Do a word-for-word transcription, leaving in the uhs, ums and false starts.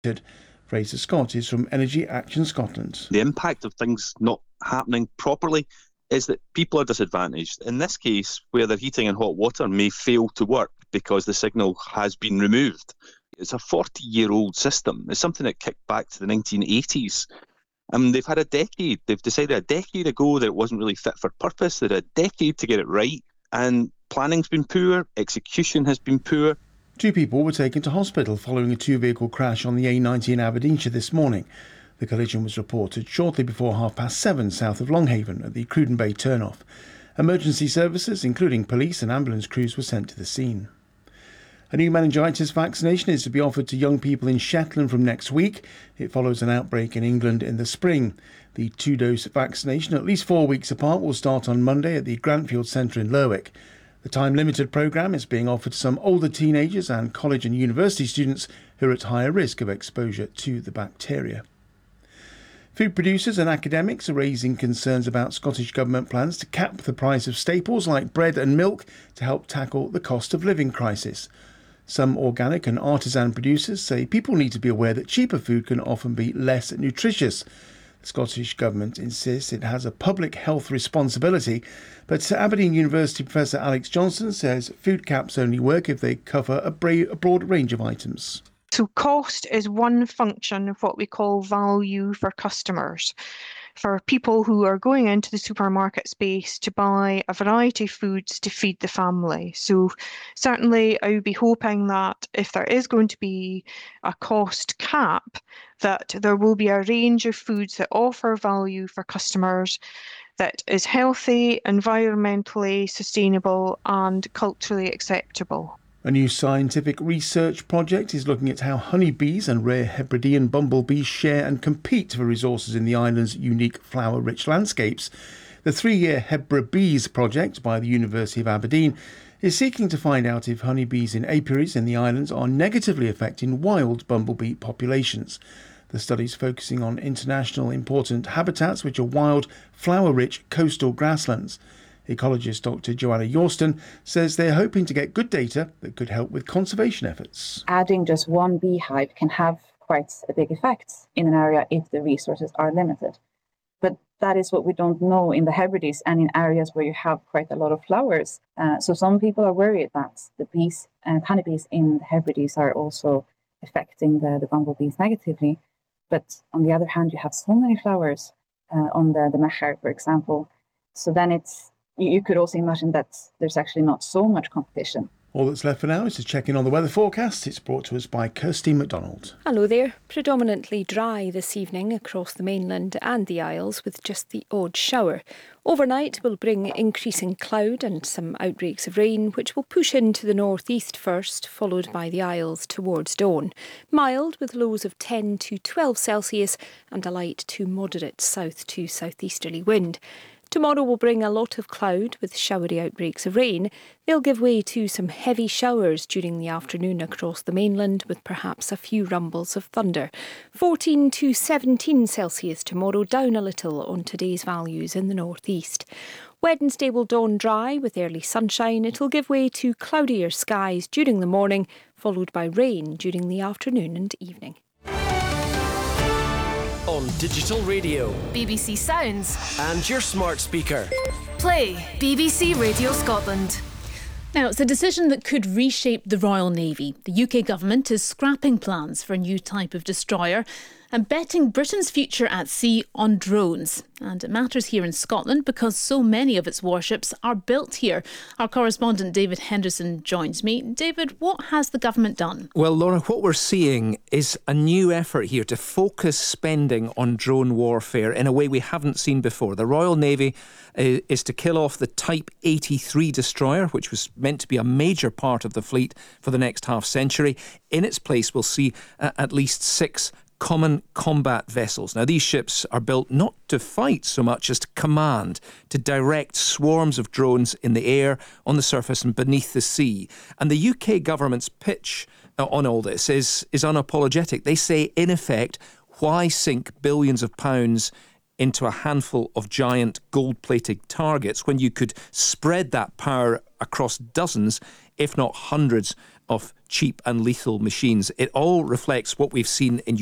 Fraser Scott is from Energy Action Scotland. The impact of things not happening properly is that people are disadvantaged. In this case, where their heating and hot water may fail to work because the signal has been removed. It's a forty-year-old system. It's something that kicked back to the nineteen eighties. And they've had a decade. They've decided a decade ago that it wasn't really fit for purpose. They had a decade to get it right. And planning's been poor, execution has been poor. Two people were taken to hospital following a two-vehicle crash on the A ninety in Aberdeenshire this morning. The collision was reported shortly before half past seven south of Longhaven at the Cruden Bay turnoff. Emergency services, including police and ambulance crews, were sent to the scene. A new meningitis vaccination is to be offered to young people in Shetland from next week. It follows an outbreak in England in the spring. The two-dose vaccination, at least four weeks apart, will start on Monday at the Grantfield Centre in Lerwick. The time-limited programme is being offered to some older teenagers and college and university students who are at higher risk of exposure to the bacteria. Food producers and academics are raising concerns about Scottish Government plans to cap the price of staples like bread and milk to help tackle the cost of living crisis. Some organic and artisan producers say people need to be aware that cheaper food can often be less nutritious. The Scottish Government insists it has a public health responsibility, but Aberdeen University Professor Alex Johnson says food caps only work if they cover a, bra- a broad range of items. So cost is one function of what we call value for customers. For people who are going into the supermarket space to buy a variety of foods to feed the family. So certainly I would be hoping that if there is going to be a cost cap, that there will be a range of foods that offer value for customers that is healthy, environmentally sustainable and culturally acceptable. A new scientific research project is looking at how honeybees and rare Hebridean bumblebees share and compete for resources in the island's unique flower-rich landscapes. The three-year Hebribees project by the University of Aberdeen is seeking to find out if honeybees in apiaries in the islands are negatively affecting wild bumblebee populations. The study's focusing on international important habitats which are wild, flower-rich coastal grasslands. Ecologist Doctor Joanna Yorston says they're hoping to get good data that could help with conservation efforts. Adding just one beehive can have quite a big effect in an area if the resources are limited. But that is what we don't know in the Hebrides and in areas where you have quite a lot of flowers. Uh, so some people are worried that the bees and honeybees in the Hebrides are also affecting the, the bumblebees negatively. But on the other hand, you have so many flowers uh, on the, the Mechar, for example. So then it's you could also imagine that there's actually not so much competition. All that's left for now is to check in on the weather forecast. It's brought to us by Kirsty MacDonald. Hello there. Predominantly dry this evening across the mainland and the Isles with just the odd shower. Overnight will bring increasing cloud and some outbreaks of rain, which will push into the northeast first, followed by the Isles towards dawn. Mild with lows of ten to twelve Celsius and a light to moderate south to southeasterly wind. Tomorrow will bring a lot of cloud with showery outbreaks of rain. They'll give way to some heavy showers during the afternoon across the mainland with perhaps a few rumbles of thunder. fourteen to seventeen Celsius tomorrow, down a little on today's values in the northeast. Wednesday will dawn dry with early sunshine. It'll give way to cloudier skies during the morning, followed by rain during the afternoon and evening. On digital radio, B B C Sounds and your smart speaker. Play B B C Radio Scotland. Now, it's a decision that could reshape the Royal Navy. The U K government is scrapping plans for a new type of destroyer and betting Britain's future at sea on drones. And it matters here in Scotland because so many of its warships are built here. Our correspondent David Henderson joins me. David, what has the government done? Well, Laura, what we're seeing is a new effort here to focus spending on drone warfare in a way we haven't seen before. The Royal Navy uh, is to kill off the Type eighty-three destroyer, which was meant to be a major part of the fleet for the next half century. In its place, we'll see uh, at least six common combat vessels. Now, these ships are built not to fight so much as to command, to direct swarms of drones in the air, on the surface and beneath the sea. And the U K government's pitch on all this is, is unapologetic. They say, in effect, why sink billions of pounds into a handful of giant gold-plated targets when you could spread that power across dozens, if not hundreds, of cheap and lethal machines. It all reflects what we've seen in